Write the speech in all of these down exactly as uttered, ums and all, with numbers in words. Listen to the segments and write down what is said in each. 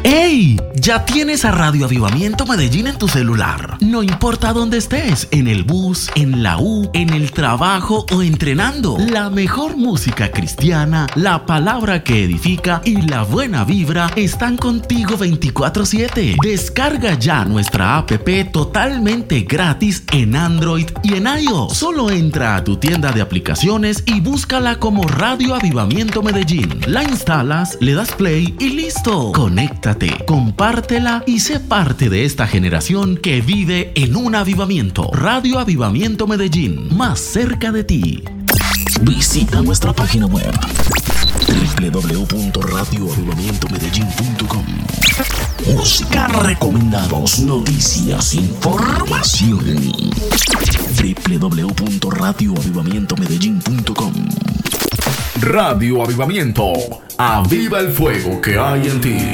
¡Ey! Ya tienes a Radio Avivamiento Medellín en tu celular. No importa dónde estés, en el bus, en la U, en el trabajo o entrenando. La mejor música cristiana, la palabra que edifica y la buena vibra están contigo veinticuatro siete. Descarga ya nuestra app totalmente gratis en Android y en iOS. Solo entra a tu tienda de aplicaciones y búscala como Radio Avivamiento Medellín. La instalas, le das play y listo. Conéctate, compártela y sé parte de esta generación que vive en un avivamiento. Radio Avivamiento Medellín, más cerca de ti. Visita nuestra página web doble u doble u doble u punto radio avivamiento medellín punto com. Música, recomendados, noticias, información. doble u doble u doble u punto radio avivamiento medellín punto com. Radio Avivamiento, aviva el fuego que hay en ti.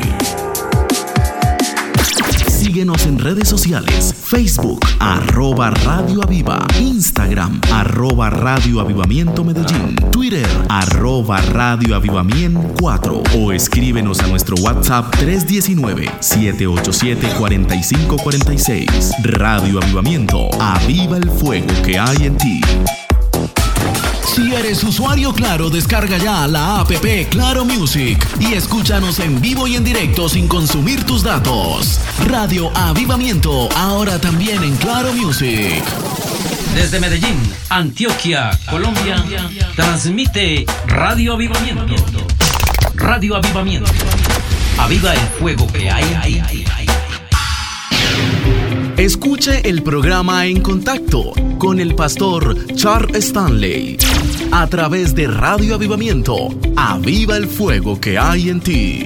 Síguenos en redes sociales, Facebook, arroba Radio Aviva, Instagram, arroba Radio Avivamiento Medellín, Twitter, arroba Radio Avivamiento cuatro o escríbenos a nuestro WhatsApp tres uno nueve, siete ocho siete, cuatro cinco cuatro seis. Radio Avivamiento, aviva el fuego que hay en ti. Si eres usuario Claro, descarga ya la app Claro Music y escúchanos en vivo y en directo sin consumir tus datos. Radio Avivamiento, ahora también en Claro Music. Desde Medellín, Antioquia, Colombia, transmite Radio Avivamiento. Radio Avivamiento. Aviva el fuego que hay ahí. Escuche el programa En Contacto con el pastor Charles Stanley a través de Radio Avivamiento. Aviva el fuego que hay en ti.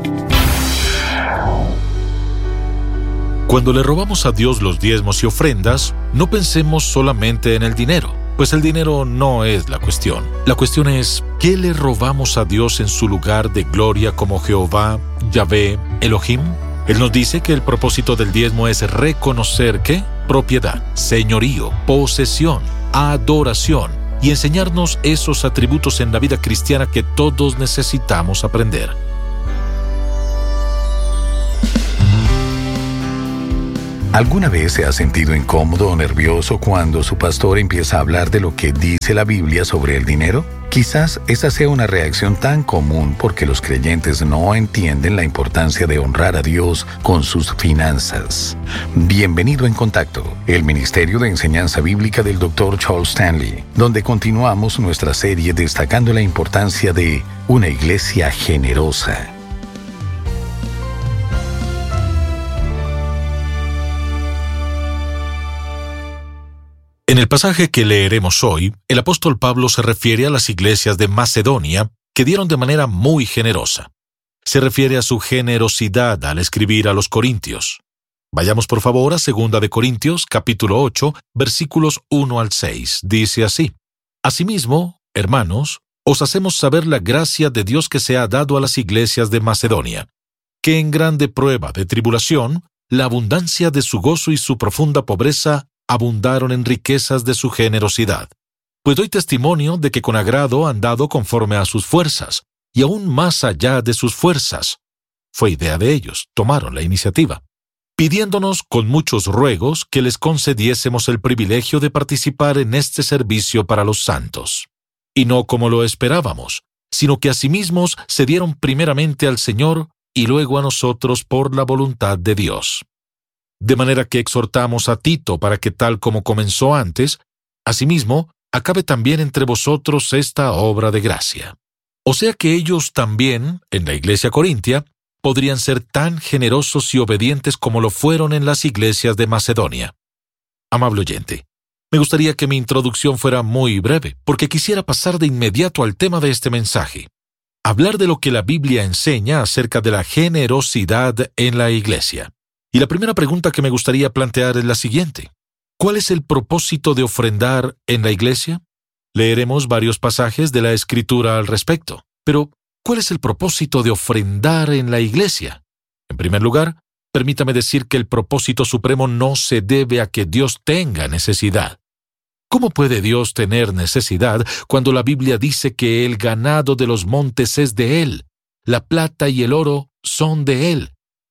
Cuando le robamos a Dios los diezmos y ofrendas, no pensemos solamente en el dinero, pues el dinero no es la cuestión. La cuestión es, ¿qué le robamos a Dios en su lugar de gloria como Jehová, Yahvé, Elohim? Él nos dice que el propósito del diezmo es reconocer que propiedad, señorío, posesión, adoración y enseñarnos esos atributos en la vida cristiana que todos necesitamos aprender. ¿Alguna vez se ha sentido incómodo o nervioso cuando su pastor empieza a hablar de lo que dice la Biblia sobre el dinero? Quizás esa sea una reacción tan común porque los creyentes no entienden la importancia de honrar a Dios con sus finanzas. Bienvenido en Contacto, el Ministerio de Enseñanza Bíblica del doctor Charles Stanley, donde continuamos nuestra serie destacando la importancia de una iglesia generosa. En el pasaje que leeremos hoy, el apóstol Pablo se refiere a las iglesias de Macedonia que dieron de manera muy generosa. Se refiere a su generosidad al escribir a los corintios. Vayamos por favor a segunda de Corintios, capítulo ocho, versículos uno al seis. Dice así: Asimismo, hermanos, os hacemos saber la gracia de Dios que se ha dado a las iglesias de Macedonia, que en grande prueba de tribulación, la abundancia de su gozo y su profunda pobreza abundaron en riquezas de su generosidad. Pues doy testimonio de que con agrado han dado conforme a sus fuerzas, y aún más allá de sus fuerzas. Fue idea de ellos, tomaron la iniciativa, pidiéndonos con muchos ruegos que les concediésemos el privilegio de participar en este servicio para los santos. Y no como lo esperábamos, sino que asimismo se dieron primeramente al Señor y luego a nosotros por la voluntad de Dios. De manera que exhortamos a Tito para que tal como comenzó antes, asimismo, acabe también entre vosotros esta obra de gracia. O sea que ellos también, en la iglesia corintia, podrían ser tan generosos y obedientes como lo fueron en las iglesias de Macedonia. Amable oyente, me gustaría que mi introducción fuera muy breve, porque quisiera pasar de inmediato al tema de este mensaje. Hablar de lo que la Biblia enseña acerca de la generosidad en la iglesia. Y la primera pregunta que me gustaría plantear es la siguiente: ¿cuál es el propósito de ofrendar en la iglesia? Leeremos varios pasajes de la Escritura al respecto, pero ¿cuál es el propósito de ofrendar en la iglesia? En primer lugar, permítame decir que el propósito supremo no se debe a que Dios tenga necesidad. ¿Cómo puede Dios tener necesidad cuando la Biblia dice que el ganado de los montes es de Él, la plata y el oro son de Él,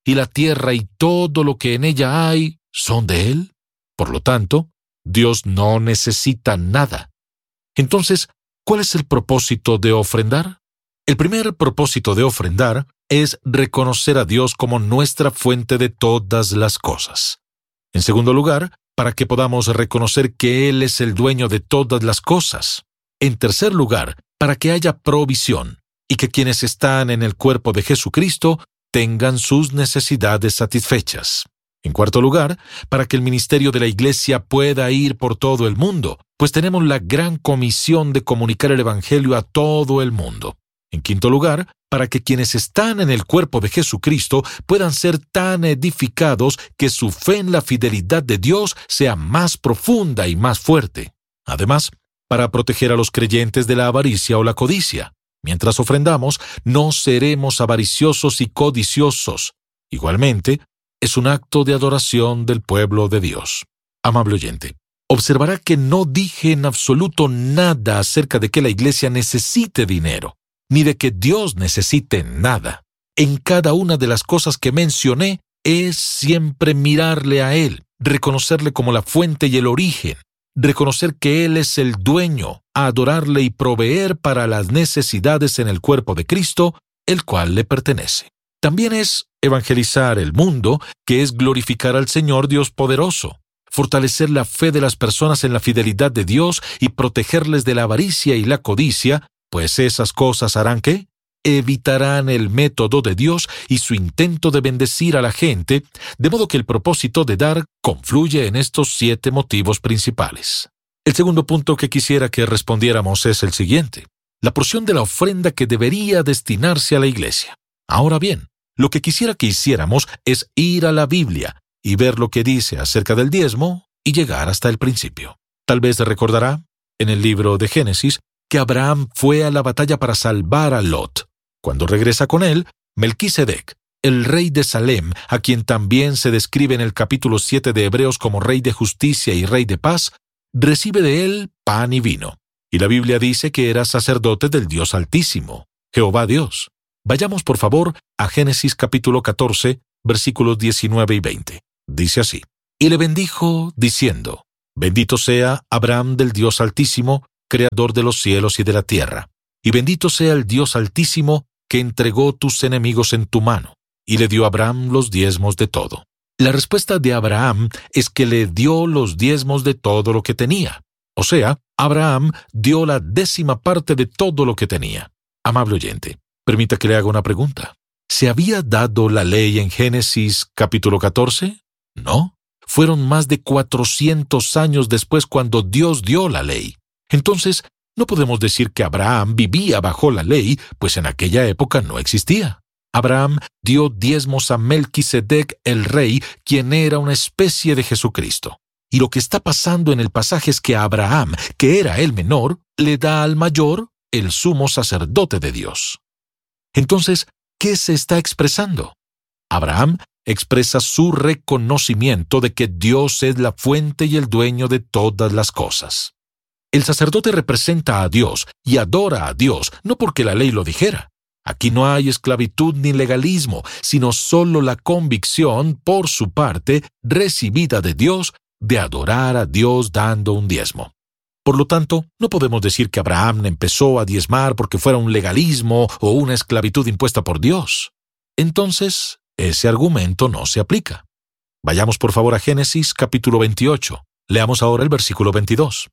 y la tierra y todo lo que en ella hay son de Él. Por lo tanto, Dios no necesita nada. Entonces, ¿cuál es el propósito de ofrendar? El primer propósito de ofrendar es reconocer a Dios como nuestra fuente de todas las cosas. En segundo lugar, para que podamos reconocer que Él es el dueño de todas las cosas. En tercer lugar, para que haya provisión y que quienes están en el cuerpo de Jesucristo tengan sus necesidades satisfechas. En cuarto lugar, para que el ministerio de la Iglesia pueda ir por todo el mundo, pues tenemos la gran comisión de comunicar el Evangelio a todo el mundo. En quinto lugar, para que quienes están en el cuerpo de Jesucristo puedan ser tan edificados que su fe en la fidelidad de Dios sea más profunda y más fuerte. Además, para proteger a los creyentes de la avaricia o la codicia. Mientras ofrendamos, no seremos avariciosos y codiciosos. Igualmente, es un acto de adoración del pueblo de Dios. Amable oyente, observará que no dije en absoluto nada acerca de que la Iglesia necesite dinero, ni de que Dios necesite nada. En cada una de las cosas que mencioné es siempre mirarle a Él, reconocerle como la fuente y el origen, reconocer que Él es el dueño, adorarle y proveer para las necesidades en el cuerpo de Cristo, el cual le pertenece. También es evangelizar el mundo, que es glorificar al Señor Dios poderoso, fortalecer la fe de las personas en la fidelidad de Dios y protegerles de la avaricia y la codicia, pues esas cosas harán ¿qué? Evitarán el método de Dios y su intento de bendecir a la gente, de modo que el propósito de dar confluye en estos siete motivos principales. El segundo punto que quisiera que respondiéramos es el siguiente: la porción de la ofrenda que debería destinarse a la Iglesia. Ahora bien, lo que quisiera que hiciéramos es ir a la Biblia y ver lo que dice acerca del diezmo y llegar hasta el principio. Tal vez recordará, en el libro de Génesis, que Abraham fue a la batalla para salvar a Lot. Cuando regresa con él, Melquisedec, el rey de Salem, a quien también se describe en el capítulo siete de Hebreos como rey de justicia y rey de paz, recibe de él pan y vino. Y la Biblia dice que era sacerdote del Dios Altísimo, Jehová Dios. Vayamos por favor a Génesis capítulo catorce, versículos diecinueve y veinte. Dice así: Y le bendijo, diciendo: Bendito sea Abraham del Dios Altísimo, creador de los cielos y de la tierra. Y bendito sea el Dios Altísimo, que entregó tus enemigos en tu mano, y le dio a Abraham los diezmos de todo. La respuesta de Abraham es que le dio los diezmos de todo lo que tenía. O sea, Abraham dio la décima parte de todo lo que tenía. Amable oyente, permita que le haga una pregunta. ¿Se había dado la ley en Génesis capítulo catorce? No. Fueron más de cuatrocientos años después cuando Dios dio la ley. Entonces, no podemos decir que Abraham vivía bajo la ley, pues en aquella época no existía. Abraham dio diezmos a Melquisedec el rey, quien era una especie de Jesucristo. Y lo que está pasando en el pasaje es que Abraham, que era el menor, le da al mayor el sumo sacerdote de Dios. Entonces, ¿qué se está expresando? Abraham expresa su reconocimiento de que Dios es la fuente y el dueño de todas las cosas. El sacerdote representa a Dios y adora a Dios, no porque la ley lo dijera. Aquí no hay esclavitud ni legalismo, sino solo la convicción, por su parte, recibida de Dios, de adorar a Dios dando un diezmo. Por lo tanto, no podemos decir que Abraham empezó a diezmar porque fuera un legalismo o una esclavitud impuesta por Dios. Entonces, ese argumento no se aplica. Vayamos por favor a Génesis capítulo veintiocho. Leamos ahora el versículo veintidós.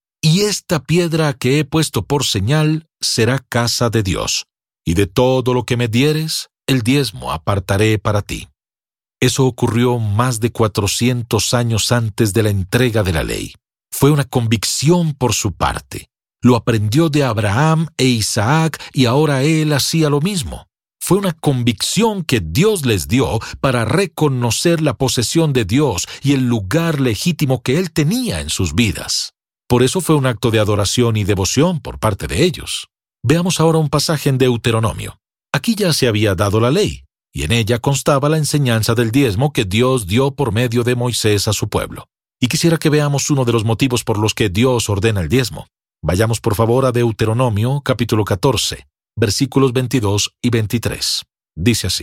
Y esta piedra que he puesto por señal será casa de Dios, y de todo lo que me dieres, el diezmo apartaré para ti. Eso ocurrió más de cuatrocientos años antes de la entrega de la ley. Fue una convicción por su parte. Lo aprendió de Abraham e Isaac y ahora él hacía lo mismo. Fue una convicción que Dios les dio para reconocer la posesión de Dios y el lugar legítimo que Él tenía en sus vidas. Por eso fue un acto de adoración y devoción por parte de ellos. Veamos ahora un pasaje en Deuteronomio. Aquí ya se había dado la ley, y en ella constaba la enseñanza del diezmo que Dios dio por medio de Moisés a su pueblo. Y quisiera que veamos uno de los motivos por los que Dios ordena el diezmo. Vayamos por favor a Deuteronomio capítulo catorce, versículos veintidós y veintitrés. Dice así: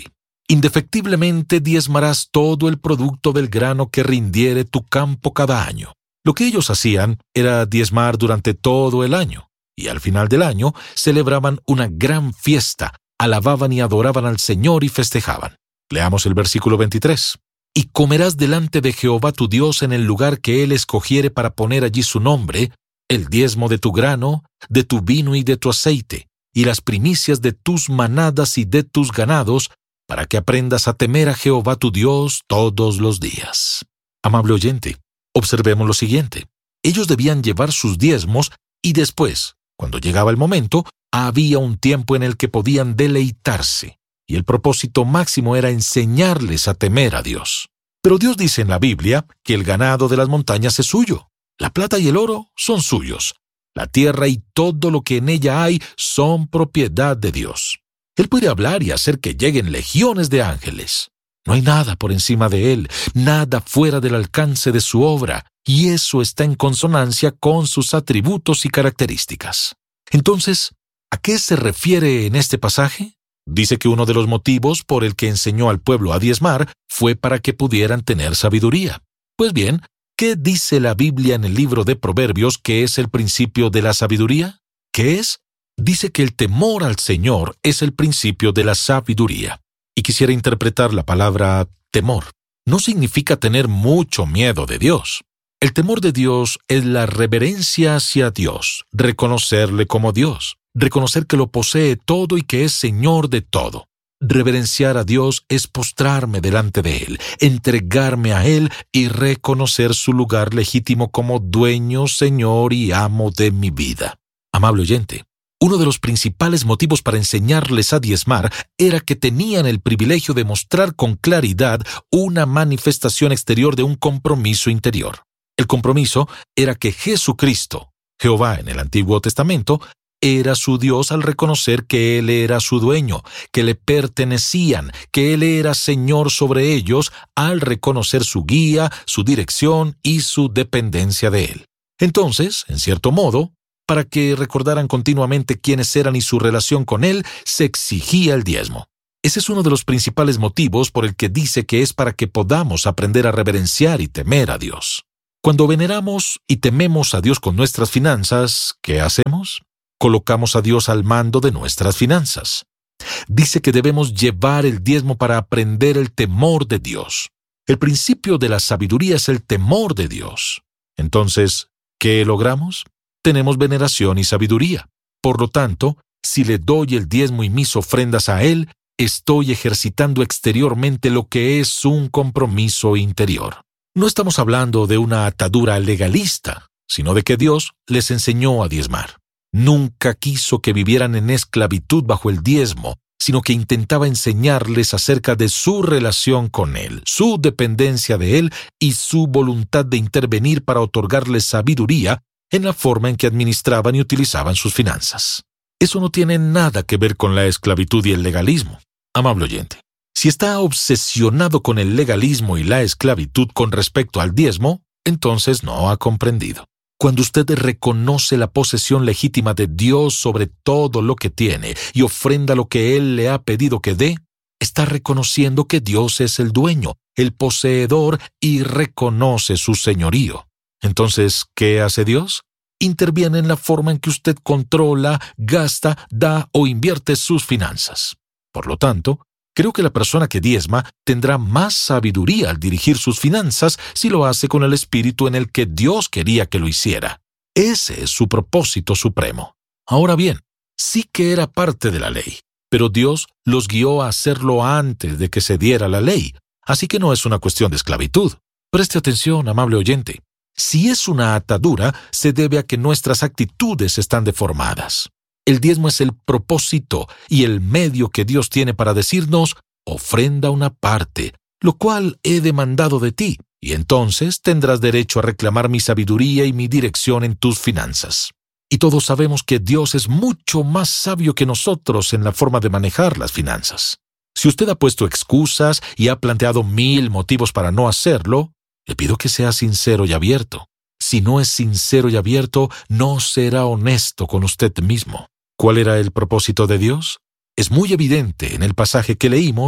Indefectiblemente diezmarás todo el producto del grano que rindiere tu campo cada año. Lo que ellos hacían era diezmar durante todo el año, y al final del año celebraban una gran fiesta, alababan y adoraban al Señor y festejaban. Leamos el versículo veintitrés. Y comerás delante de Jehová tu Dios en el lugar que Él escogiere para poner allí su nombre, el diezmo de tu grano, de tu vino y de tu aceite, y las primicias de tus manadas y de tus ganados, para que aprendas a temer a Jehová tu Dios todos los días. Amable oyente, observemos lo siguiente. Ellos debían llevar sus diezmos y después, cuando llegaba el momento, había un tiempo en el que podían deleitarse, y el propósito máximo era enseñarles a temer a Dios. Pero Dios dice en la Biblia que el ganado de las montañas es suyo, la plata y el oro son suyos, la tierra y todo lo que en ella hay son propiedad de Dios. Él puede hablar y hacer que lleguen legiones de ángeles. No hay nada por encima de Él, nada fuera del alcance de su obra, y eso está en consonancia con sus atributos y características. Entonces, ¿a qué se refiere en este pasaje? Dice que uno de los motivos por el que enseñó al pueblo a diezmar fue para que pudieran tener sabiduría. Pues bien, ¿qué dice la Biblia en el libro de Proverbios que es el principio de la sabiduría? ¿Qué es? Dice que el temor al Señor es el principio de la sabiduría. Y quisiera interpretar la palabra temor. No significa tener mucho miedo de Dios. El temor de Dios es la reverencia hacia Dios, reconocerle como Dios, reconocer que lo posee todo y que es Señor de todo. Reverenciar a Dios es postrarme delante de Él, entregarme a Él y reconocer su lugar legítimo como dueño, Señor y amo de mi vida. Amable oyente, uno de los principales motivos para enseñarles a diezmar era que tenían el privilegio de mostrar con claridad una manifestación exterior de un compromiso interior. El compromiso era que Jesucristo, Jehová en el Antiguo Testamento, era su Dios al reconocer que Él era su dueño, que le pertenecían, que Él era Señor sobre ellos al reconocer su guía, su dirección y su dependencia de Él. Entonces, en cierto modo, para que recordaran continuamente quiénes eran y su relación con Él, se exigía el diezmo. Ese es uno de los principales motivos por el que dice que es para que podamos aprender a reverenciar y temer a Dios. Cuando veneramos y tememos a Dios con nuestras finanzas, ¿qué hacemos? Colocamos a Dios al mando de nuestras finanzas. Dice que debemos llevar el diezmo para aprender el temor de Dios. El principio de la sabiduría es el temor de Dios. Entonces, ¿qué logramos? Tenemos veneración y sabiduría. Por lo tanto, si le doy el diezmo y mis ofrendas a Él, estoy ejercitando exteriormente lo que es un compromiso interior. No estamos hablando de una atadura legalista, sino de que Dios les enseñó a diezmar. Nunca quiso que vivieran en esclavitud bajo el diezmo, sino que intentaba enseñarles acerca de su relación con Él, su dependencia de Él y su voluntad de intervenir para otorgarles sabiduría en la forma en que administraban y utilizaban sus finanzas. Eso no tiene nada que ver con la esclavitud y el legalismo. Amable oyente, si está obsesionado con el legalismo y la esclavitud con respecto al diezmo, entonces no ha comprendido. Cuando usted reconoce la posesión legítima de Dios sobre todo lo que tiene y ofrenda lo que Él le ha pedido que dé, está reconociendo que Dios es el dueño, el poseedor y reconoce su señorío. Entonces, ¿qué hace Dios? Interviene en la forma en que usted controla, gasta, da o invierte sus finanzas. Por lo tanto, creo que la persona que diezma tendrá más sabiduría al dirigir sus finanzas si lo hace con el espíritu en el que Dios quería que lo hiciera. Ese es su propósito supremo. Ahora bien, sí que era parte de la ley, pero Dios los guió a hacerlo antes de que se diera la ley, así que no es una cuestión de esclavitud. Preste atención, amable oyente. Si es una atadura, se debe a que nuestras actitudes están deformadas. El diezmo es el propósito y el medio que Dios tiene para decirnos, ofrenda una parte, lo cual he demandado de ti, y entonces tendrás derecho a reclamar mi sabiduría y mi dirección en tus finanzas. Y todos sabemos que Dios es mucho más sabio que nosotros en la forma de manejar las finanzas. Si usted ha puesto excusas y ha planteado mil motivos para no hacerlo, le pido que sea sincero y abierto. Si no es sincero y abierto, no será honesto con usted mismo. ¿Cuál era el propósito de Dios? Es muy evidente en el pasaje que leímos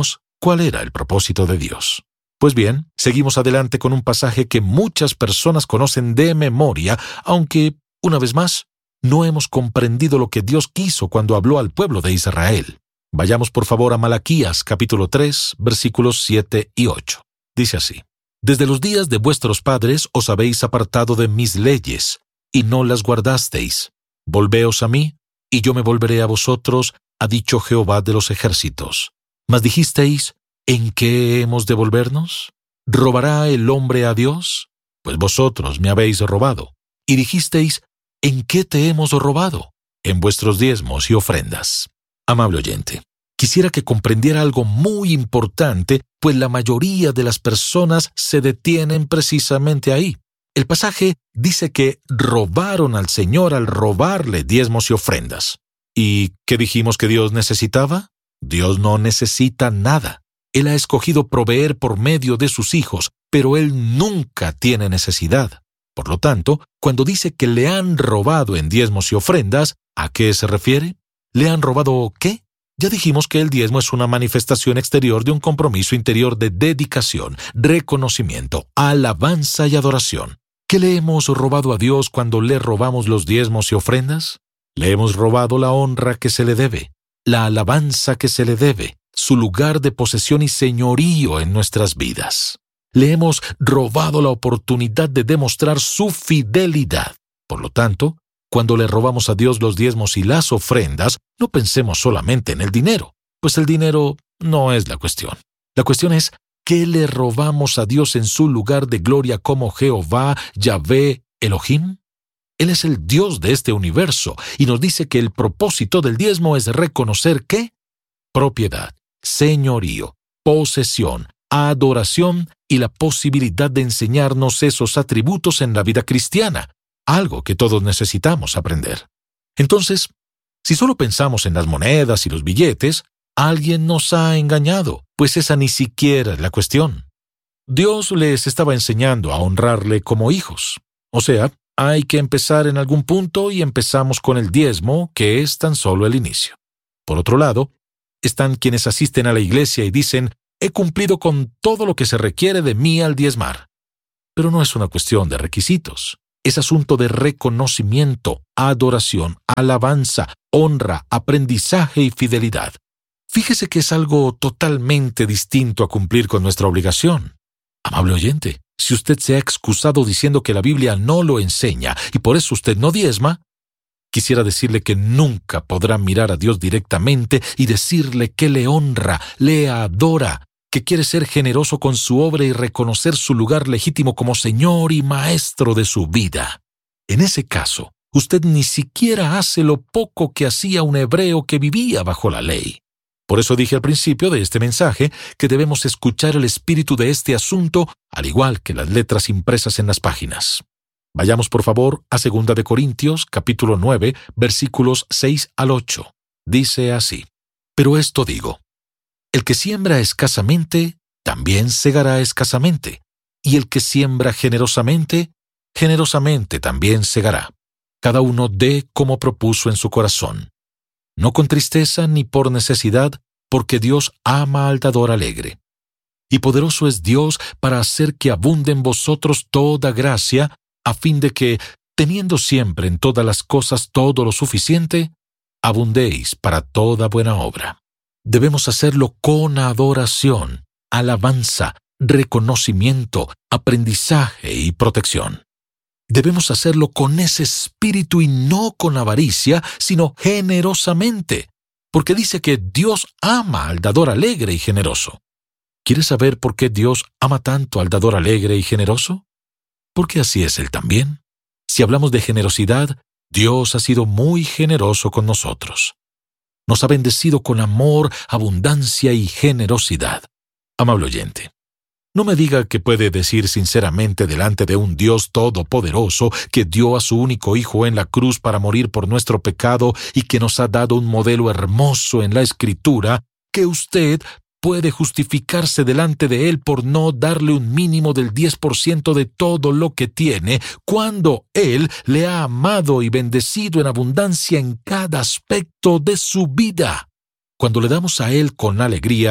cuál era el propósito de Dios. Pues bien, seguimos adelante con un pasaje que muchas personas conocen de memoria, aunque, una vez más, no hemos comprendido lo que Dios quiso cuando habló al pueblo de Israel. Vayamos por favor a Malaquías capítulo tres, versículos siete y ocho. Dice así: Desde los días de vuestros padres os habéis apartado de mis leyes, y no las guardasteis. Volveos a mí, y yo me volveré a vosotros, ha dicho Jehová de los ejércitos. Mas dijisteis, ¿en qué hemos de volvernos? ¿Robará el hombre a Dios? Pues vosotros me habéis robado. Y dijisteis, ¿en qué te hemos robado? En vuestros diezmos y ofrendas. Amable oyente, quisiera que comprendiera algo muy importante, pues la mayoría de las personas se detienen precisamente ahí. El pasaje dice que robaron al Señor al robarle diezmos y ofrendas. ¿Y qué dijimos que Dios necesitaba? Dios no necesita nada. Él ha escogido proveer por medio de sus hijos, pero Él nunca tiene necesidad. Por lo tanto, cuando dice que le han robado en diezmos y ofrendas, ¿a qué se refiere? ¿Le han robado qué? Ya dijimos que el diezmo es una manifestación exterior de un compromiso interior de dedicación, reconocimiento, alabanza y adoración. ¿Qué le hemos robado a Dios cuando le robamos los diezmos y ofrendas? Le hemos robado la honra que se le debe, la alabanza que se le debe, su lugar de posesión y señorío en nuestras vidas. Le hemos robado la oportunidad de demostrar su fidelidad. Por lo tanto, cuando le robamos a Dios los diezmos y las ofrendas, no pensemos solamente en el dinero, pues el dinero no es la cuestión. La cuestión es, ¿qué le robamos a Dios en su lugar de gloria como Jehová, Yahvé, Elohim? Él es el Dios de este universo y nos dice que el propósito del diezmo es reconocer ¿qué? Propiedad, señorío, posesión, adoración y la posibilidad de enseñarnos esos atributos en la vida cristiana, algo que todos necesitamos aprender. Entonces, si solo pensamos en las monedas y los billetes, alguien nos ha engañado, pues esa ni siquiera es la cuestión. Dios les estaba enseñando a honrarle como hijos. O sea, hay que empezar en algún punto y empezamos con el diezmo, que es tan solo el inicio. Por otro lado, están quienes asisten a la iglesia y dicen, he cumplido con todo lo que se requiere de mí al diezmar. Pero no es una cuestión de requisitos. Es asunto de reconocimiento, adoración, alabanza, honra, aprendizaje y fidelidad. Fíjese que es algo totalmente distinto a cumplir con nuestra obligación. Amable oyente, si usted se ha excusado diciendo que la Biblia no lo enseña y por eso usted no diezma, quisiera decirle que nunca podrá mirar a Dios directamente y decirle que le honra, le adora, que quiere ser generoso con su obra y reconocer su lugar legítimo como Señor y Maestro de su vida. En ese caso, usted ni siquiera hace lo poco que hacía un hebreo que vivía bajo la ley. Por eso dije al principio de este mensaje que debemos escuchar el espíritu de este asunto, al igual que las letras impresas en las páginas. Vayamos por favor a segunda de Corintios, capítulo nueve, versículos seis al ocho. Dice así: Pero esto digo, el que siembra escasamente, también segará escasamente, y el que siembra generosamente, generosamente también segará. Cada uno dé como propuso en su corazón, no con tristeza ni por necesidad, porque Dios ama al dador alegre. Y poderoso es Dios para hacer que abunde en vosotros toda gracia, a fin de que, teniendo siempre en todas las cosas todo lo suficiente, abundéis para toda buena obra. Debemos hacerlo con adoración, alabanza, reconocimiento, aprendizaje y protección. Debemos hacerlo con ese espíritu y no con avaricia, sino generosamente, porque dice que Dios ama al dador alegre y generoso. ¿Quieres saber por qué Dios ama tanto al dador alegre y generoso? Porque así es Él también. Si hablamos de generosidad, Dios ha sido muy generoso con nosotros. Nos ha bendecido con amor, abundancia y generosidad. Amable oyente, no me diga que puede decir sinceramente delante de un Dios todopoderoso que dio a su único Hijo en la cruz para morir por nuestro pecado y que nos ha dado un modelo hermoso en la Escritura, que usted puede justificarse delante de Él por no darle un mínimo del diez por ciento de todo lo que tiene, cuando Él le ha amado y bendecido en abundancia en cada aspecto de su vida. Cuando le damos a Él con alegría,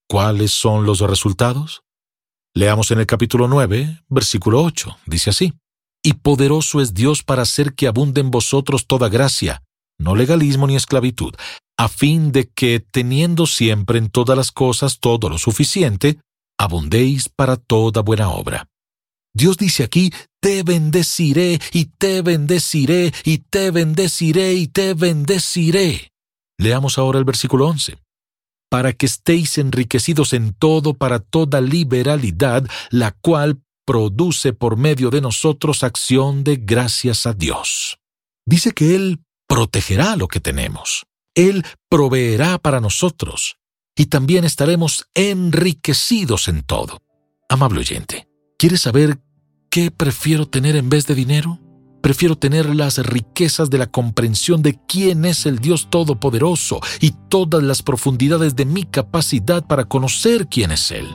¿Cuáles son los resultados? Leamos en el capítulo nueve, versículo ocho. Dice así: Y poderoso es Dios para hacer que abunde en vosotros toda gracia, no legalismo ni esclavitud, a fin de que, teniendo siempre en todas las cosas todo lo suficiente, abundéis para toda buena obra. Dios dice aquí: te bendeciré, y te bendeciré, y te bendeciré, y te bendeciré. Leamos ahora el versículo once. Para que estéis enriquecidos en todo para toda liberalidad, la cual produce por medio de nosotros acción de gracias a Dios. Dice que Él protegerá lo que tenemos. Él proveerá para nosotros. Y también estaremos enriquecidos en todo. Amable oyente, ¿quieres saber qué prefiero tener en vez de dinero? Prefiero tener las riquezas de la comprensión de quién es el Dios Todopoderoso y todas las profundidades de mi capacidad para conocer quién es Él.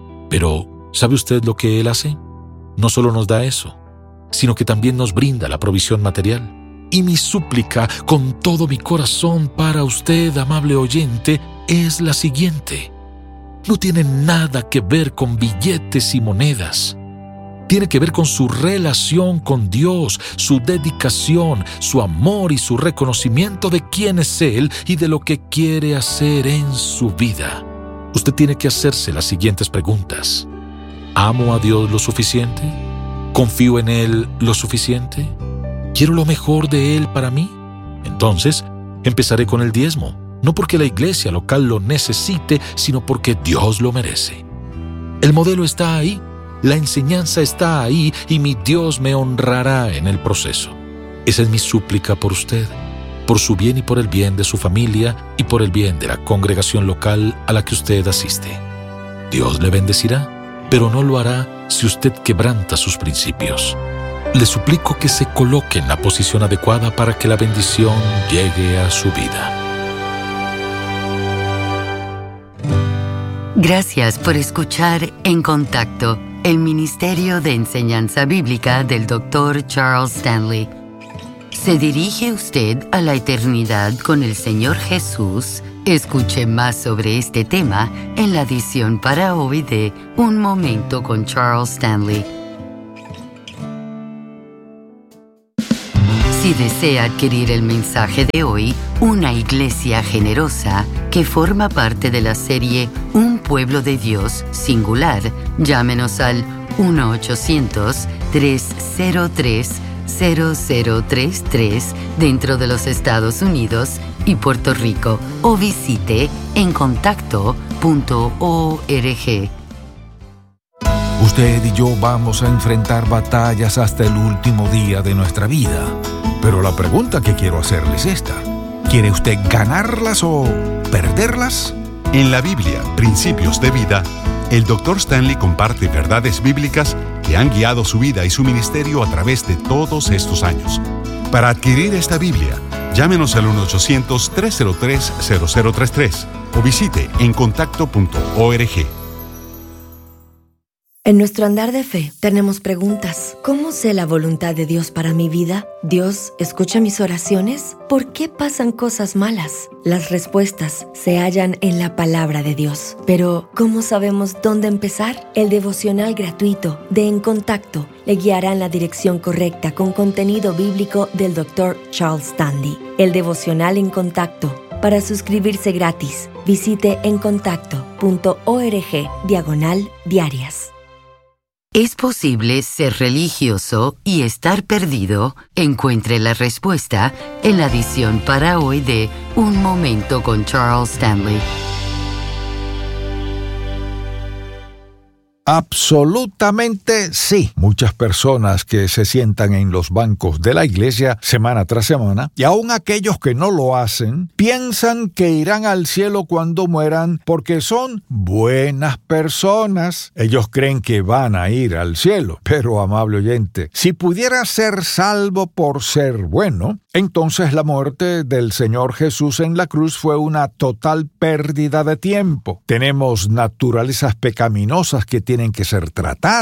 Pero, ¿sabe usted lo que Él hace? No solo nos da eso, sino que también nos brinda la provisión material. Y mi súplica con todo mi corazón para usted, amable oyente, es la siguiente. No tiene nada que ver con billetes y monedas. Tiene que ver con su relación con Dios, su dedicación, su amor y su reconocimiento de quién es Él y de lo que quiere hacer en su vida. Usted tiene que hacerse las siguientes preguntas. ¿Amo a Dios lo suficiente? ¿Confío en Él lo suficiente? ¿Quiero lo mejor de Él para mí? Entonces, empezaré con el diezmo, no porque la iglesia local lo necesite, sino porque Dios lo merece. El modelo está ahí. La enseñanza está ahí y mi Dios me honrará en el proceso. Esa es mi súplica por usted, por su bien y por el bien de su familia y por el bien de la congregación local a la que usted asiste. Dios le bendecirá, pero no lo hará si usted quebranta sus principios. Le suplico que se coloque en la posición adecuada para que la bendición llegue a su vida. Gracias por escuchar En Contacto, el Ministerio de Enseñanza Bíblica del doctor Charles Stanley. ¿Se dirige usted a la eternidad con el Señor Jesús? Escuche más sobre este tema en la edición para hoy de Un Momento con Charles Stanley. Si desea adquirir el mensaje de hoy, Una Iglesia Generosa, que forma parte de la serie Un Pueblo de Dios Singular, llámenos al uno ochocientos, tres cero tres, cero cero tres tres dentro de los Estados Unidos y Puerto Rico o visite en contacto punto org. Usted y yo vamos a enfrentar batallas hasta el último día de nuestra vida. Pero la pregunta que quiero hacerle es esta. ¿Quiere usted ganarlas o perderlas? En la Biblia, Principios de Vida, el doctor Stanley comparte verdades bíblicas que han guiado su vida y su ministerio a través de todos estos años. Para adquirir esta Biblia, llámenos al uno ochocientos, tres cero tres, cero cero tres tres o visite en contacto punto org. En nuestro andar de fe tenemos preguntas. ¿Cómo sé la voluntad de Dios para mi vida? ¿Dios escucha mis oraciones? ¿Por qué pasan cosas malas? Las respuestas se hallan en la palabra de Dios. Pero, ¿cómo sabemos dónde empezar? El devocional gratuito de En Contacto le guiará en la dirección correcta con contenido bíblico del doctor Charles Stanley. El devocional En Contacto. Para suscribirse gratis, visite en contacto punto org diagonal diarias. ¿Es posible ser religioso y estar perdido? Encuentre la respuesta en la edición para hoy de Un Momento con Charles Stanley. Absolutamente sí. Muchas personas que se sientan en los bancos de la iglesia semana tras semana, y aun aquellos que no lo hacen, piensan que irán al cielo cuando mueran porque son buenas personas. Ellos creen que van a ir al cielo. Pero, amable oyente, si pudiera ser salvo por ser bueno, entonces la muerte del Señor Jesús en la cruz fue una total pérdida de tiempo. Tenemos naturalezas pecaminosas que tienen que ser tratadas,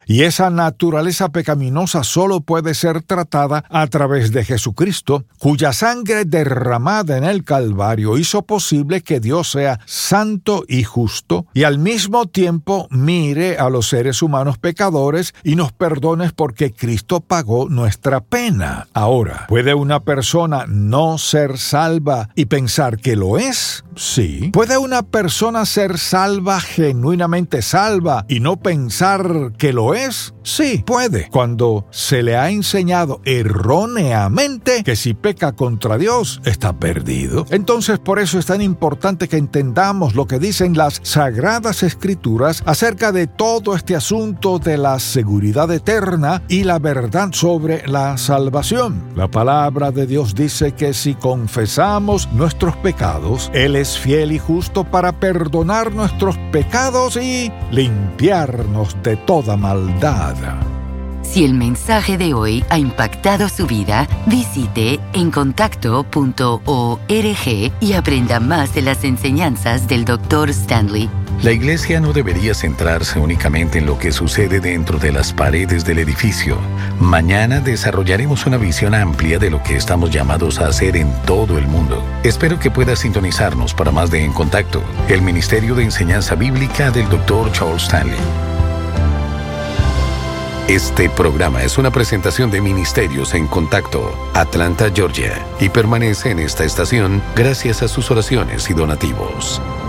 y esa naturaleza pecaminosa solo puede ser tratada a través de Jesucristo, cuya sangre derramada en el Calvario hizo posible que Dios sea santo y justo, y al mismo tiempo mire a los seres humanos pecadores y nos perdone porque Cristo pagó nuestra pena. Ahora, ¿puede una persona no ser salva y pensar que lo es? Sí. ¿Puede una persona ser salva, genuinamente salva, y no pensar que lo es? Sí, puede. Cuando se le ha enseñado erróneamente que si peca contra Dios, está perdido. Entonces, por eso es tan importante que entendamos lo que dicen las Sagradas Escrituras acerca de todo este asunto de la seguridad eterna y la verdad sobre la salvación. La palabra de Dios dice que si confesamos nuestros pecados, Él es fiel y justo para perdonar nuestros pecados y limpiarnos de toda maldad. Si el mensaje de hoy ha impactado su vida, visite encontacto punto org y aprenda más de las enseñanzas del doctor Stanley. La iglesia no debería centrarse únicamente en lo que sucede dentro de las paredes del edificio. Mañana desarrollaremos una visión amplia de lo que estamos llamados a hacer en todo el mundo. Espero que pueda sintonizarnos para más de En Contacto, el Ministerio de Enseñanza Bíblica del doctor Charles Stanley. Este programa es una presentación de Ministerios en Contacto, Atlanta, Georgia, y permanece en esta estación gracias a sus oraciones y donativos.